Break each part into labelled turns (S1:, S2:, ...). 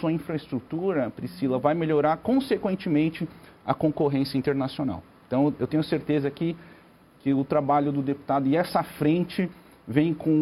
S1: sua infraestrutura, Priscila, vai melhorar consequentemente a concorrência internacional. Então, eu tenho certeza que o trabalho do deputado e essa frente vem com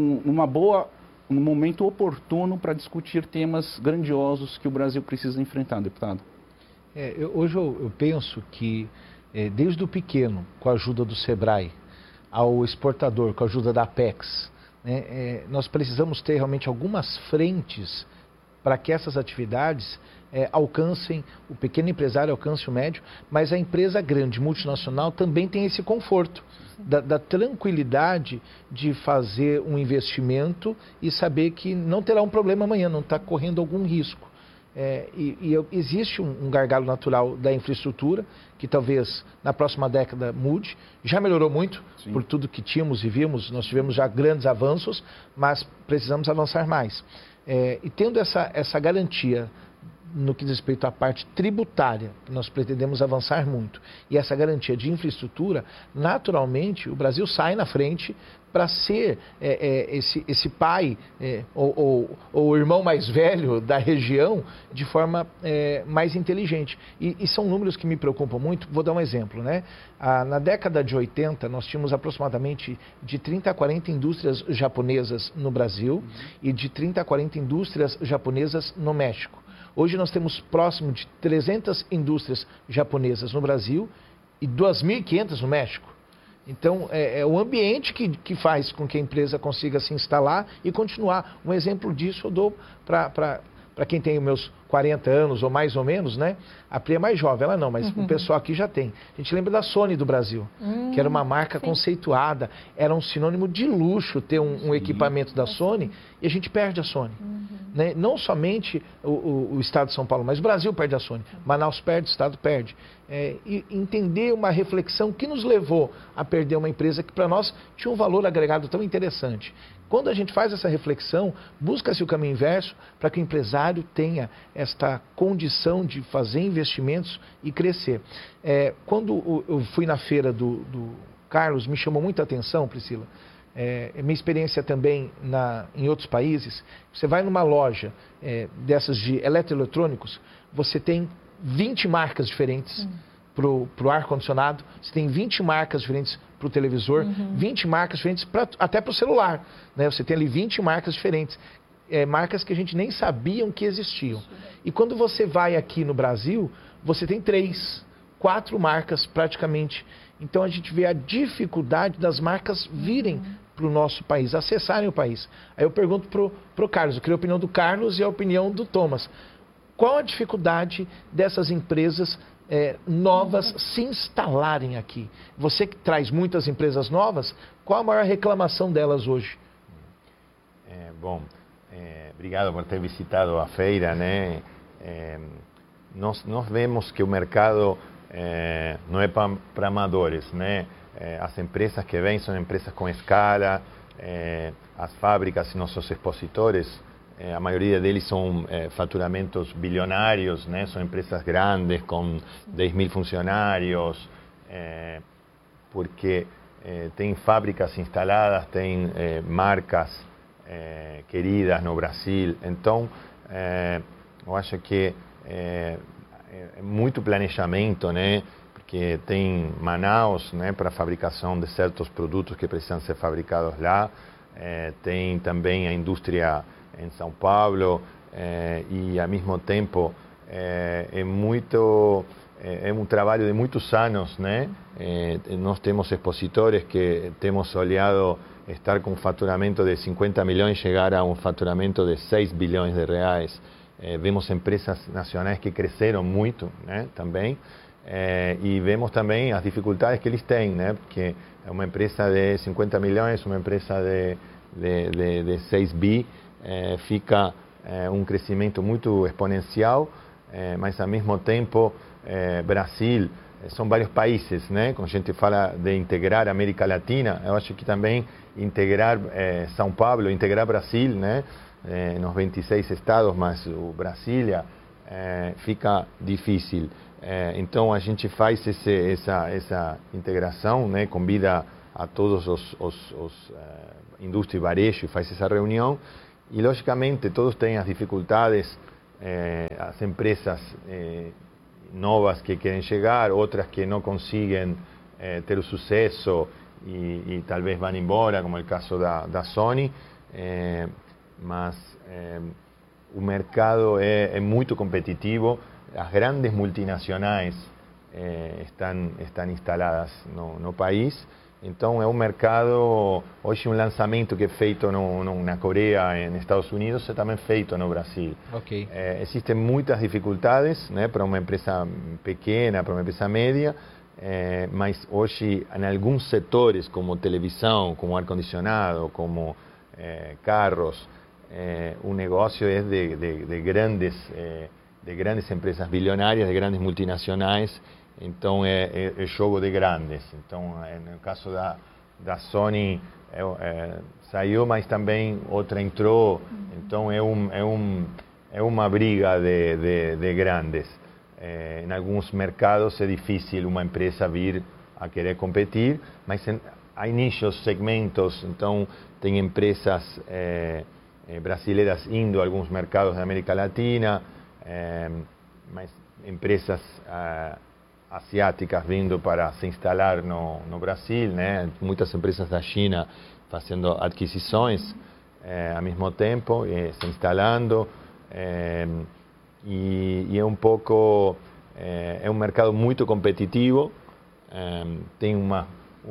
S1: um momento oportuno para discutir temas grandiosos que o Brasil precisa enfrentar, deputado.
S2: Hoje eu penso que, desde o pequeno, com a ajuda do SEBRAE, ao exportador, com a ajuda da Apex, nós precisamos ter realmente algumas frentes para que essas atividades alcancem, o pequeno empresário alcance o médio, mas a empresa grande, multinacional, também tem esse conforto da tranquilidade de fazer um investimento e saber que não terá um problema amanhã, não está correndo algum risco. Existe um gargalo natural da infraestrutura, que talvez na próxima década mude. Já melhorou muito. Sim. Por tudo que tínhamos e vimos, nós tivemos já grandes avanços, mas precisamos avançar mais. E tendo essa garantia no que diz respeito à parte tributária, que nós pretendemos avançar muito, e essa garantia de infraestrutura, naturalmente o Brasil sai na frente para ser esse pai ou o irmão mais velho da região de forma mais inteligente. E são números que me preocupam muito. Vou dar um exemplo, né? Na década de 80, nós tínhamos aproximadamente de 30 a 40 indústrias japonesas no Brasil e de 30 a 40 indústrias japonesas no México. Hoje nós temos próximo de 300 indústrias japonesas no Brasil e 2.500 no México. Então, é o ambiente que faz com que a empresa consiga se instalar e continuar. Um exemplo disso eu dou para quem tem os meus 40 anos ou mais ou menos, né? A Pri é mais jovem, ela não, mas o pessoal aqui já tem. A gente lembra da Sony do Brasil, que era uma marca conceituada, era um sinônimo de luxo ter um equipamento da Sony, e a gente perde a Sony. Né? Não somente o estado de São Paulo, mas o Brasil perde a Sony. Manaus perde, o estado perde. E entender uma reflexão que nos levou a perder uma empresa que para nós tinha um valor agregado tão interessante. Quando a gente faz essa reflexão, busca-se o caminho inverso para que o empresário tenha esta condição de fazer investimentos e crescer. Quando eu fui na feira do Carlos, me chamou muita atenção, Priscila, minha experiência também em outros países. Você vai numa loja dessas de eletroeletrônicos, você tem 20 marcas diferentes para o ar-condicionado, você tem 20 marcas diferentes para o televisor, 20 marcas diferentes até para o celular. Né? Você tem ali 20 marcas diferentes, marcas que a gente nem sabiam que existiam. E quando você vai aqui no Brasil, você tem 3, 4 marcas praticamente. Então a gente vê a dificuldade das marcas virem para o nosso país, acessarem o país. Aí eu pergunto para o Carlos, eu queria a opinião do Carlos e a opinião do Thomas. Qual a dificuldade dessas empresas novas se instalarem aqui? Você que traz muitas empresas novas, qual a maior reclamação delas hoje?
S3: Bom, obrigado por ter visitado a feira, né? Nós vemos que o mercado não é para amadores, né? As empresas que vêm são empresas com escala, as fábricas e nossos expositores, a maioria deles são faturamentos bilionários, né? São empresas grandes com 10.000 funcionários, porque tem fábricas instaladas, tem marcas queridas no Brasil. Então, eu acho que é muito planejamento, né? Porque tem Manaus, né, para a fabricação de certos produtos que precisam ser fabricados lá. Tem também a indústria em São Paulo e, ao mesmo tempo, é um trabalho de muitos anos, né? Nós temos expositores que temos olhado estar com um faturamento de 50 milhões, chegar a um faturamento de 6 bilhões de reais. Vemos empresas nacionais que cresceram muito, né, também, e vemos também as dificuldades que eles têm, né, porque é uma empresa de 50 milhões, uma empresa de 6 bi, fica um crescimento muito exponencial, mas ao mesmo tempo, Brasil, são vários países, né, quando a gente fala de integrar a América Latina, eu acho que também integrar São Paulo, integrar Brasil, né, nos 26 estados, mas o Brasília fica difícil. Então a gente faz essa integração, né? Convida a todos os indústria e varejo e faz essa reunião, e logicamente todos têm as dificuldades as empresas novas que querem chegar, outras que não conseguem ter o sucesso e talvez vão embora, como é o caso da Sony, mas o mercado é muito competitivo, as grandes multinacionais estão instaladas no país, então é um mercado, hoje um lançamento que é feito na Coreia, nos Estados Unidos, é também feito no Brasil.
S2: Ok.
S3: Existem muitas dificuldades, né, para uma empresa pequena, para uma empresa média, mas hoje em alguns setores, como televisão, como ar-condicionado, como carros, o negócio é de grandes empresas bilionárias, de grandes multinacionais, então é jogo de grandes. Então, no caso da Sony, saiu, mas também outra entrou, então é uma briga de grandes. Em alguns mercados é difícil uma empresa vir a querer competir, mas há nichos, segmentos, então tem empresas brasileiras indo a alguns mercados da América Latina, mas empresas asiáticas vindo para se instalar no Brasil, né? Muitas empresas da China fazendo aquisições ao mesmo tempo, se instalando, e é um pouco, é um mercado muito competitivo, tem uma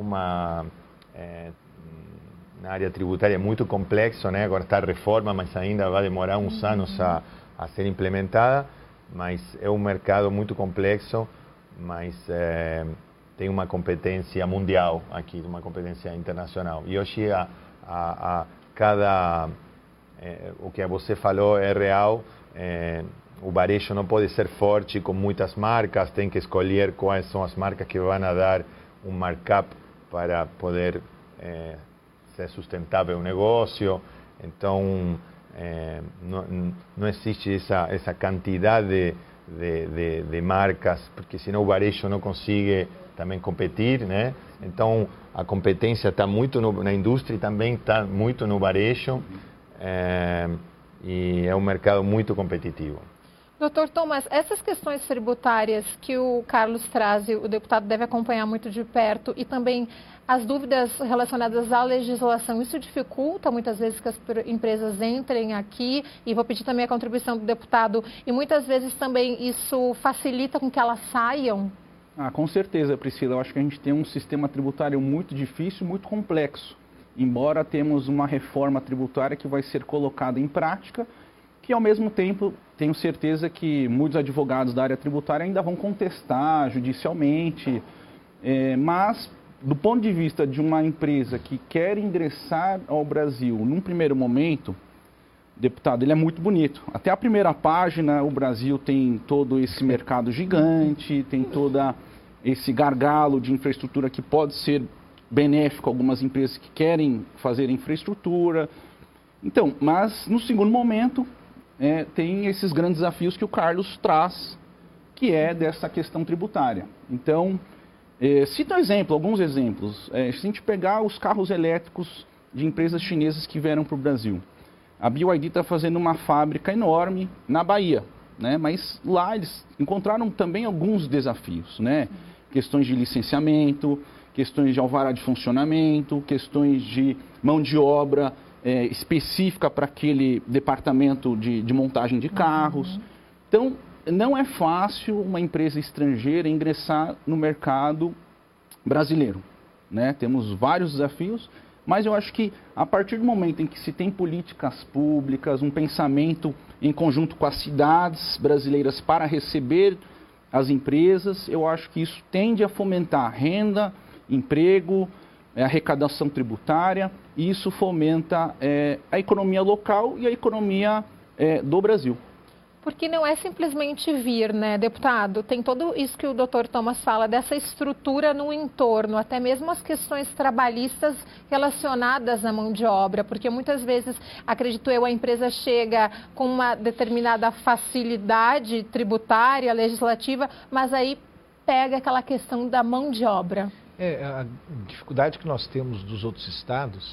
S3: na área tributária muito complexo, né? Agora está a reforma, mas ainda vai demorar uns anos a ser implementada, mas é um mercado muito complexo, mas tem uma competência mundial aqui, uma competência internacional. E hoje o que você falou é real. O varejo não pode ser forte com muitas marcas, tem que escolher quais são as marcas que vão dar um markup para poder ser sustentável o negócio. Então, não existe essa quantidade de marcas, porque senão o varejo não consegue também competir, né? Então, a competência está muito na indústria e também está muito no varejo, e é um mercado muito competitivo.
S4: Doutor Thomas, essas questões tributárias que o Carlos traz, o deputado deve acompanhar muito de perto, e também as dúvidas relacionadas à legislação, isso dificulta muitas vezes que as empresas entrem aqui, e vou pedir também a contribuição do deputado, e muitas vezes também isso facilita com que elas saiam?
S1: Com certeza, Priscila. Eu acho que a gente tem um sistema tributário muito difícil, muito complexo, embora temos uma reforma tributária que vai ser colocada em prática, que ao mesmo tempo tenho certeza que muitos advogados da área tributária ainda vão contestar judicialmente, mas do ponto de vista de uma empresa que quer ingressar ao Brasil, num primeiro momento, deputado, ele é muito bonito. Até a primeira página, o Brasil tem todo esse mercado gigante, tem todo esse gargalo de infraestrutura que pode ser benéfico a algumas empresas que querem fazer infraestrutura. Então, mas no segundo momento, tem esses grandes desafios que o Carlos traz, que é dessa questão tributária. Então, cito alguns exemplos. Se a gente pegar os carros elétricos de empresas chinesas que vieram para o Brasil, a BYD está fazendo uma fábrica enorme na Bahia, né? Mas lá eles encontraram também alguns desafios, né? Questões de licenciamento, questões de alvará de funcionamento, questões de mão de obra específica para aquele departamento de montagem de carros. Então, não é fácil uma empresa estrangeira ingressar no mercado brasileiro, né? Temos vários desafios, mas eu acho que a partir do momento em que se tem políticas públicas, um pensamento em conjunto com as cidades brasileiras para receber as empresas, eu acho que isso tende a fomentar renda, emprego, arrecadação tributária, e isso fomenta a economia local e a economia do Brasil.
S4: Porque não é simplesmente vir, né, deputado? Tem tudo isso que o doutor Thomas fala, dessa estrutura no entorno, até mesmo as questões trabalhistas relacionadas à mão de obra, porque muitas vezes, acredito eu, a empresa chega com uma determinada facilidade tributária, legislativa, mas aí pega aquela questão da mão de obra.
S2: A dificuldade que nós temos dos outros estados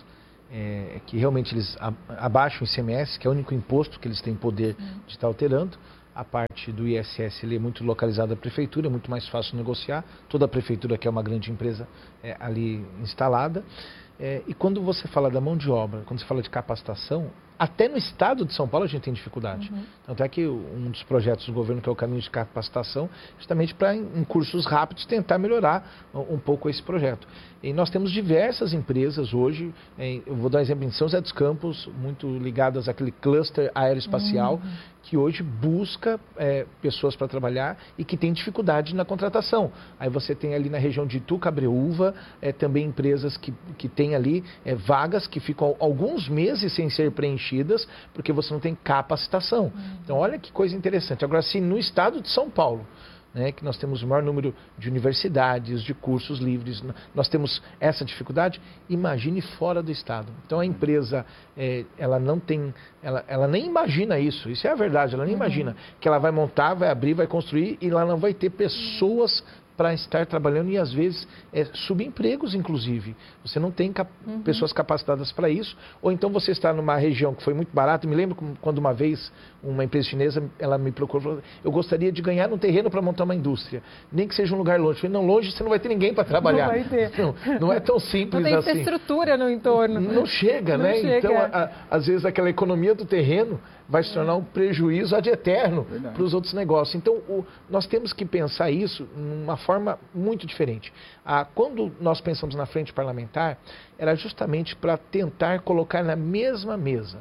S2: que realmente eles abaixam o ICMS, que é o único imposto que eles têm poder de estar alterando. A parte do ISS ele é muito localizada à prefeitura, é muito mais fácil negociar. Toda a prefeitura que é uma grande empresa ali instalada. E quando você fala da mão de obra, quando você fala de capacitação, até no estado de São Paulo a gente tem dificuldade. Tanto é que um dos projetos do governo, que é o Caminho de Capacitação, justamente para, em cursos rápidos, tentar melhorar um pouco esse projeto. E nós temos diversas empresas hoje, eu vou dar um exemplo em São José dos Campos, muito ligadas àquele cluster aeroespacial, que hoje busca pessoas para trabalhar e que tem dificuldade na contratação. Aí você tem ali na região de Itu, Cabreúva, também empresas que têm ali vagas que ficam alguns meses sem ser preenchidas, porque você não tem capacitação. Então, olha que coisa interessante. Agora, se no estado de São Paulo, que nós temos o maior número de universidades, de cursos livres, nós temos essa dificuldade, imagine fora do estado. Então a empresa, ela não tem, ela nem imagina isso é a verdade, ela nem imagina que ela vai montar, vai abrir, vai construir e lá não vai ter pessoas para estar trabalhando e às vezes subempregos inclusive. Você não tem pessoas capacitadas para isso, ou então você está numa região que foi muito barata. Me lembro quando uma vez uma empresa chinesa, ela me procurou e falou: eu gostaria de ganhar um terreno para montar uma indústria, nem que seja um lugar longe. Eu falei: não, longe você não vai ter ninguém para trabalhar.
S4: Não vai ter.
S2: Não é tão simples assim.
S4: Não tem infraestrutura no entorno.
S2: Não chega,
S4: não
S2: né?
S4: Chega.
S2: Então, às vezes aquela economia do terreno vai se tornar um prejuízo ad eterno para os outros negócios. Então, nós temos que pensar isso de uma forma muito diferente. Quando nós pensamos na frente parlamentar, era justamente para tentar colocar na mesma mesa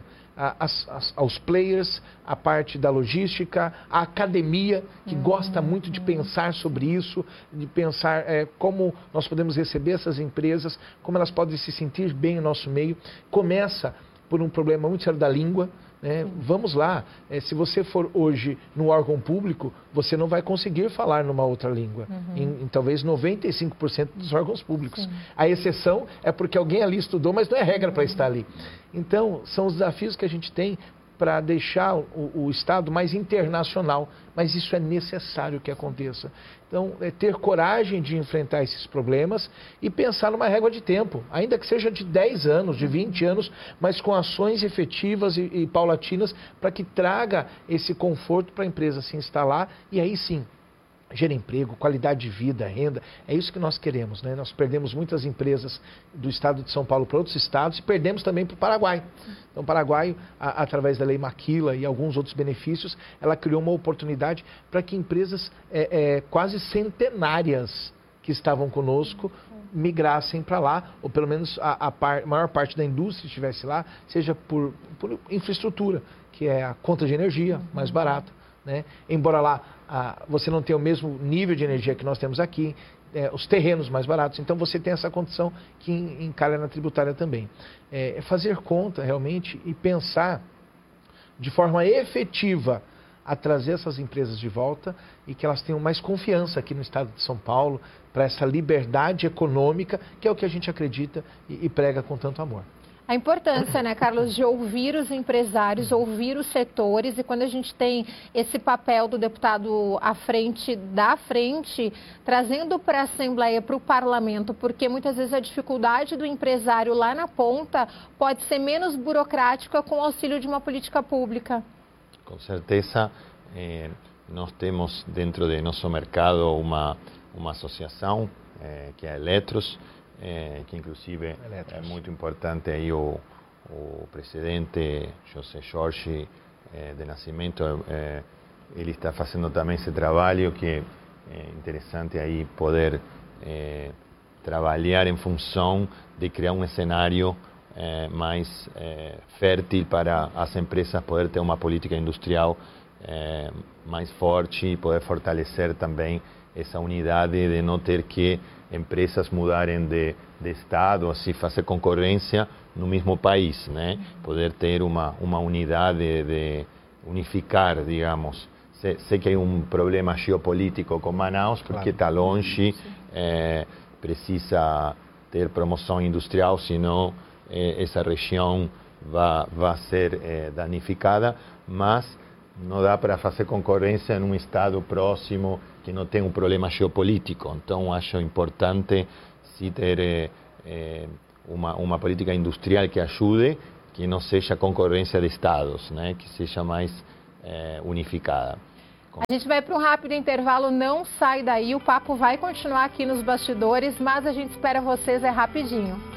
S2: aos players, a parte da logística, a academia, que gosta muito de pensar sobre isso, de pensar como nós podemos receber essas empresas, como elas podem se sentir bem no nosso meio. Começa por um problema muito sério da língua. Vamos lá, se você for hoje no órgão público, você não vai conseguir falar numa outra língua, em talvez 95% dos órgãos públicos. Sim. A exceção é porque alguém ali estudou, mas não é regra para estar ali. Então, são os desafios que a gente tem para deixar o Estado mais internacional, mas isso é necessário que aconteça. Então, ter coragem de enfrentar esses problemas e pensar numa régua de tempo, ainda que seja de 10 anos, de 20 anos, mas com ações efetivas e paulatinas para que traga esse conforto para a empresa se instalar e aí sim, gera emprego, qualidade de vida, renda, é isso que nós queremos, né? Nós perdemos muitas empresas do estado de São Paulo para outros estados e perdemos também para o Paraguai. Então, o Paraguai, através da Lei Maquila e alguns outros benefícios, ela criou uma oportunidade para que empresas quase centenárias que estavam conosco migrassem para lá, ou pelo menos a maior parte da indústria estivesse lá, seja por infraestrutura, que é a conta de energia mais barata. Embora lá você não tenha o mesmo nível de energia que nós temos aqui, os terrenos mais baratos, então você tem essa condição que encalha na tributária também. Fazer conta realmente e pensar de forma efetiva a trazer essas empresas de volta e que elas tenham mais confiança aqui no estado de São Paulo para essa liberdade econômica, que é o que a gente acredita e prega com tanto amor.
S4: A importância, né, Carlos, de ouvir os empresários, ouvir os setores, e quando a gente tem esse papel do deputado à frente, trazendo para a Assembleia, para o Parlamento, porque muitas vezes a dificuldade do empresário lá na ponta pode ser menos burocrática com o auxílio de uma política pública.
S3: Com certeza, nós temos dentro de nosso mercado uma associação, que é a Eletros, que inclusive é muito importante aí o presidente José Jorge de Nascimento, ele está fazendo também esse trabalho que é interessante aí poder trabalhar em função de criar um cenário mais fértil para as empresas poder ter uma política industrial mais forte e poder fortalecer também essa unidade de não ter que empresas mudarem de estado, assim fazer concorrência no mesmo país, né? Poder ter uma unidade de unificar, digamos. Sei que hay problema geopolítico com Manaus, porque está longe, precisa ter promoção industrial, senão essa região vai ser danificada, mas não dá para fazer concorrência num estado próximo que não tem problema geopolítico. Então, acho importante se ter uma política industrial que ajude, que não seja concorrência de estados, né? Que seja mais unificada.
S4: A gente vai para um rápido intervalo, não sai daí, o papo vai continuar aqui nos bastidores, mas a gente espera vocês rapidinho.